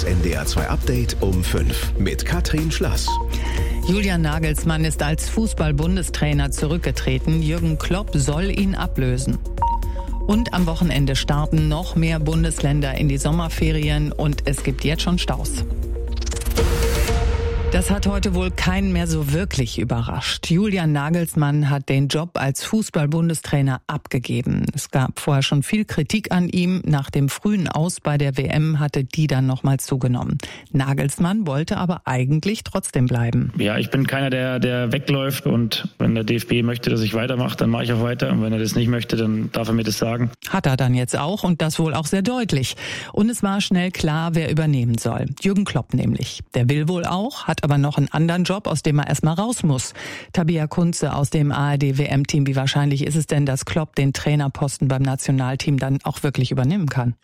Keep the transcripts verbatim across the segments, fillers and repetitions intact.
N D R zwei Update um fünf mit Katrin Schlass. Julian Nagelsmann ist als Fußball-Bundestrainer zurückgetreten. Jürgen Klopp soll ihn ablösen. Und am Wochenende starten noch mehr Bundesländer in die Sommerferien und es gibt jetzt schon Staus. Das hat heute wohl keinen mehr so wirklich überrascht. Julian Nagelsmann hat den Job als Fußball-Bundestrainer abgegeben. Es gab vorher schon viel Kritik an ihm. Nach dem frühen Aus bei der W M hatte die dann nochmal zugenommen. Nagelsmann wollte aber eigentlich trotzdem bleiben. Ja, ich bin keiner, der, der wegläuft, und wenn der D F B möchte, dass ich weitermache, dann mache ich auch weiter. Und wenn er das nicht möchte, dann darf er mir das sagen. Hat er dann jetzt auch, und das wohl auch sehr deutlich. Und es war schnell klar, wer übernehmen soll. Jürgen Klopp nämlich. Der will wohl auch, hat aber noch einen anderen Job, aus dem er erstmal raus muss. Tabea Kunze aus dem A R D-W M-Team. Wie wahrscheinlich ist es denn, dass Klopp den Trainerposten beim Nationalteam dann auch wirklich übernehmen kann?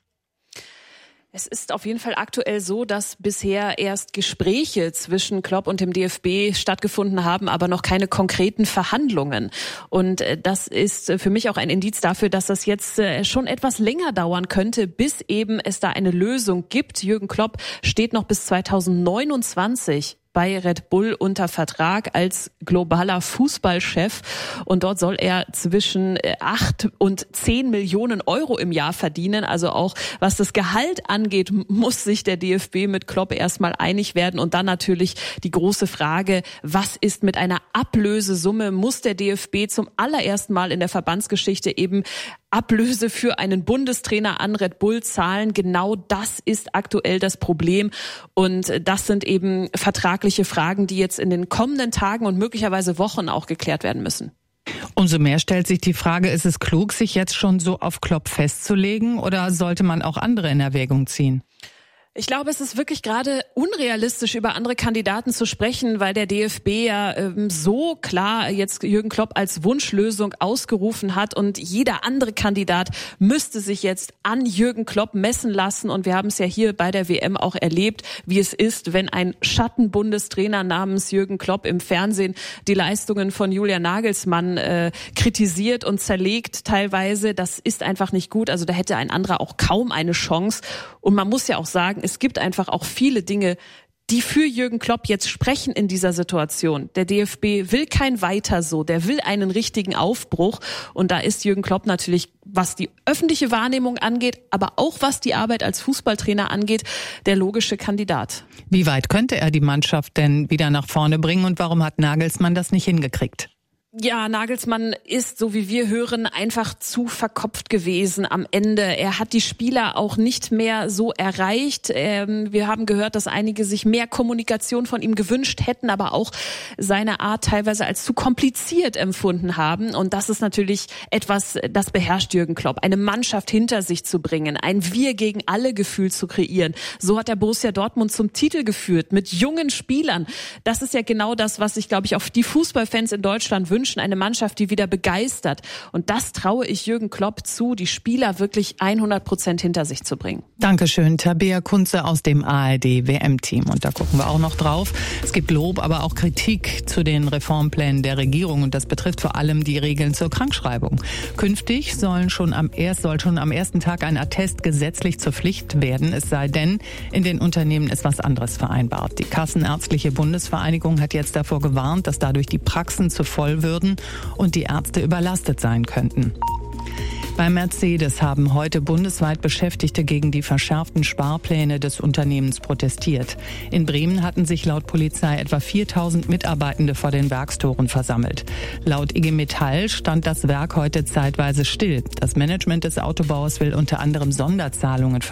Es ist auf jeden Fall aktuell so, dass bisher erst Gespräche zwischen Klopp und dem D F B stattgefunden haben, aber noch keine konkreten Verhandlungen. Und das ist für mich auch ein Indiz dafür, dass das jetzt schon etwas länger dauern könnte, bis eben es da eine Lösung gibt. Jürgen Klopp steht noch bis zweitausendneunundzwanzig bei Red Bull unter Vertrag als globaler Fußballchef, und dort soll er zwischen acht und zehn Millionen Euro im Jahr verdienen. Also auch was das Gehalt angeht, muss sich der D F B mit Klopp erstmal einig werden. Und dann natürlich die große Frage, was ist mit einer Ablösesumme? Muss der D F B zum allerersten Mal in der Verbandsgeschichte eben Ablöse für einen Bundestrainer an Red Bull zahlen? Genau das ist aktuell das Problem. Und das sind eben vertragliche Fragen, die jetzt in den kommenden Tagen und möglicherweise Wochen auch geklärt werden müssen. Umso mehr stellt sich die Frage, ist es klug, sich jetzt schon so auf Klopp festzulegen, oder sollte man auch andere in Erwägung ziehen? Ich glaube, es ist wirklich gerade unrealistisch, über andere Kandidaten zu sprechen, weil der D F B ja ähm, so klar jetzt Jürgen Klopp als Wunschlösung ausgerufen hat, und jeder andere Kandidat müsste sich jetzt an Jürgen Klopp messen lassen. Und wir haben es ja hier bei der W M auch erlebt, wie es ist, wenn ein Schattenbundestrainer namens Jürgen Klopp im Fernsehen die Leistungen von Julian Nagelsmann äh, kritisiert und zerlegt teilweise. Das ist einfach nicht gut. Also da hätte ein anderer auch kaum eine Chance. Und man muss ja auch sagen, es gibt einfach auch viele Dinge, die für Jürgen Klopp jetzt sprechen in dieser Situation. Der D F B will kein Weiter so, der will einen richtigen Aufbruch. Und da ist Jürgen Klopp natürlich, was die öffentliche Wahrnehmung angeht, aber auch was die Arbeit als Fußballtrainer angeht, der logische Kandidat. Wie weit könnte er die Mannschaft denn wieder nach vorne bringen, und warum hat Nagelsmann das nicht hingekriegt? Ja, Nagelsmann ist, so wie wir hören, einfach zu verkopft gewesen am Ende. Er hat die Spieler auch nicht mehr so erreicht. Ähm, wir haben gehört, dass einige sich mehr Kommunikation von ihm gewünscht hätten, aber auch seine Art teilweise als zu kompliziert empfunden haben. Und das ist natürlich etwas, das beherrscht Jürgen Klopp. Eine Mannschaft hinter sich zu bringen, ein Wir-gegen-alle-Gefühl zu kreieren. So hat er Borussia Dortmund zum Titel geführt, mit jungen Spielern. Das ist ja genau das, was sich, glaube ich, auch die Fußballfans in Deutschland wünschen. Eine Mannschaft, die wieder begeistert. Und das traue ich Jürgen Klopp zu, die Spieler wirklich hundert Prozent hinter sich zu bringen. Dankeschön, Tabea Kunze aus dem A R D-W M-Team. Und da gucken wir auch noch drauf. Es gibt Lob, aber auch Kritik zu den Reformplänen der Regierung. Und das betrifft vor allem die Regeln zur Krankschreibung. Künftig sollen schon am erst, soll schon am ersten Tag ein Attest gesetzlich zur Pflicht werden. Es sei denn, in den Unternehmen ist was anderes vereinbart. Die Kassenärztliche Bundesvereinigung hat jetzt davor gewarnt, dass dadurch die Praxen zu voll würden und die Ärzte überlastet sein könnten. Bei Mercedes haben heute bundesweit Beschäftigte gegen die verschärften Sparpläne des Unternehmens protestiert. In Bremen hatten sich laut Polizei etwa viertausend Mitarbeitende vor den Werkstoren versammelt. Laut I G Metall stand das Werk heute zeitweise still. Das Management des Autobauers will unter anderem Sonderzahlungen für